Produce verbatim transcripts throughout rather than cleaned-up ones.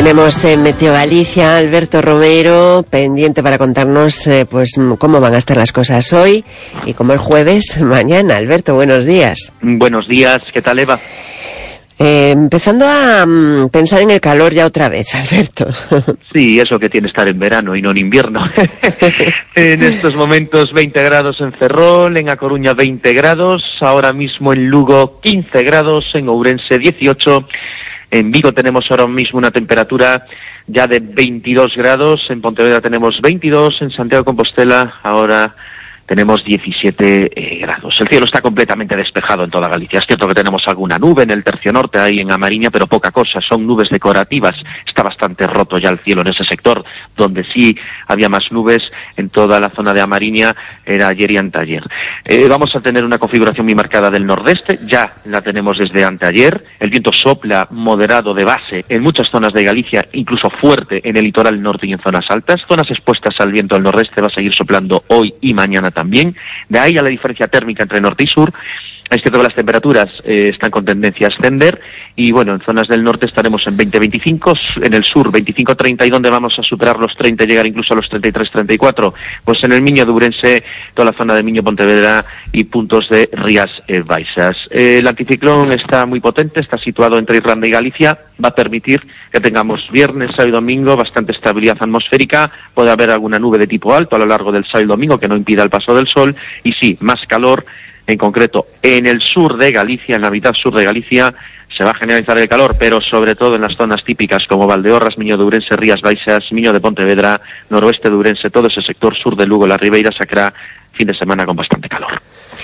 Tenemos en Meteo Galicia Alberto Romero, pendiente para contarnos eh, pues cómo van a estar las cosas hoy y como es jueves, mañana. Alberto, buenos días. Buenos días, ¿qué tal, Eva? Eh, empezando a um, pensar en el calor ya otra vez, Alberto. Sí, eso que tiene estar en verano y no en invierno. En estos momentos veinte grados en Ferrol, en A Coruña veinte grados, ahora mismo en Lugo quince grados, en Ourense dieciocho. En Vigo tenemos ahora mismo una temperatura ya de veintidós grados, en Pontevedra tenemos veintidós, en Santiago de Compostela ahora tenemos diecisiete eh, grados. El cielo está completamente despejado en toda Galicia. Es cierto que tenemos alguna nube en el tercio norte, ahí en Amariña, pero poca cosa, son nubes decorativas. Está bastante roto ya el cielo en ese sector, donde sí había más nubes en toda la zona de Amariña, era ayer y anteayer. Eh, vamos a tener una configuración muy marcada del nordeste, ya la tenemos desde anteayer. El viento sopla moderado de base en muchas zonas de Galicia, incluso fuerte en el litoral norte y en zonas altas. Zonas expuestas al viento del nordeste va a seguir soplando hoy y mañana también. De ahí a la diferencia térmica entre norte y sur. Es cierto que las temperaturas eh, están con tendencia a ascender y bueno, en zonas del norte estaremos en veinte veinticinco, en el sur veinticinco treinta y donde vamos a superar los treinta, llegar incluso a los treinta y tres treinta y cuatro, pues en el Miño de Ourense, toda la zona de Miño, Pontevedra y puntos de Rías eh, Baixas. Eh, el anticiclón está muy potente, está situado entre Irlanda y Galicia, va a permitir que tengamos viernes, sábado y domingo bastante estabilidad atmosférica, puede haber alguna nube de tipo alto a lo largo del sábado y domingo que no impida el paso del sol y sí, más calor. En concreto, en el sur de Galicia, en la mitad sur de Galicia, se va a generalizar el calor, pero sobre todo en las zonas típicas como Valdeorras, Miño de Ourense, Rías Baixas, Miño de Pontevedra, noroeste de Ourense, todo ese sector sur de Lugo, la Ribeira Sacra, fin de semana con bastante calor.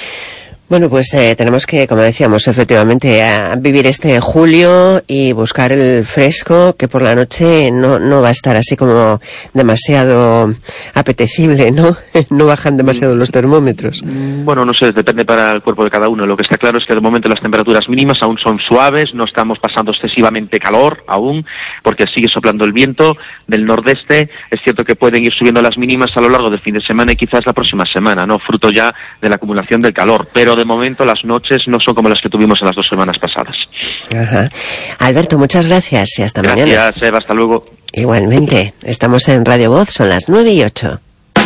Bueno, pues eh, tenemos que, como decíamos, efectivamente, a vivir este julio y buscar el fresco, que por la noche no, no va a estar así como demasiado apetecible, ¿no? No bajan demasiado los termómetros. Bueno, no sé, depende para el cuerpo de cada uno. Lo que está claro es que de momento las temperaturas mínimas aún son suaves, no estamos pasando excesivamente calor aún, porque sigue soplando el viento del nordeste. Es cierto que pueden ir subiendo las mínimas a lo largo del fin de semana y quizás la próxima semana, ¿no? Fruto ya de la acumulación del calor, pero de momento las noches no son como las que tuvimos en las dos semanas pasadas. Ajá. Alberto, muchas gracias y hasta gracias, mañana. Gracias, Eva, hasta luego. Igualmente, estamos en Radio Voz, son las nueve y ocho.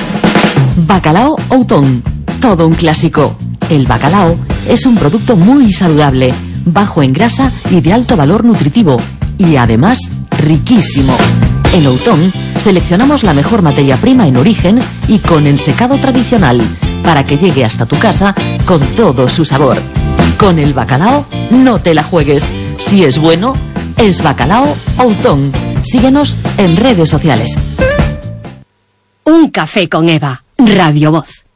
Bacalao Outón, todo un clásico. El bacalao es un producto muy saludable, bajo en grasa y de alto valor nutritivo, y además riquísimo. En Outón seleccionamos la mejor materia prima en origen y con ensecado tradicional, para que llegue hasta tu casa con todo su sabor. Con el bacalao no te la juegues. Si es bueno, es Bacalao Outón. Síguenos en redes sociales. Un café con Eva, Radio Voz.